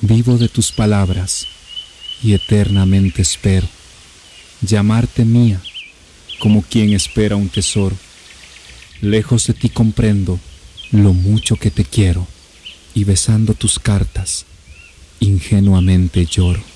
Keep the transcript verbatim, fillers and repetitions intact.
Vivo de tus palabras y eternamente espero llamarte mía como quien espera un tesoro. Lejos de ti comprendo lo mucho que te quiero y besando tus cartas ingenuamente lloro.